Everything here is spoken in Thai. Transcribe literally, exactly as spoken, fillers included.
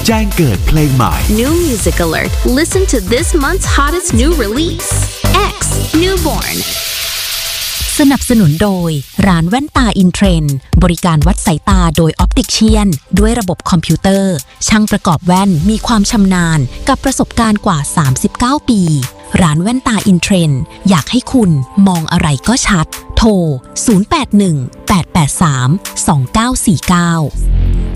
แจ้งเกิดเพลงใหม่ New music alert. Listen to this month's hottest new release. X Newborn. สนับสนุนโดยร้านแว่นตาอินเทรนด์บริการวัดสายตาโดยออปติกเชียนด้วยระบบคอมพิวเตอร์ช่างประกอบแว่นมีความชำนาญกับประสบการณ์กว่าสามสิบเก้าปีร้านแว่นตาอินเทรนด์อยากให้คุณมองอะไรก็ชัดโทรศูนย์ แปด หนึ่ง แปด แปด สาม สอง เก้า สี่ เก้า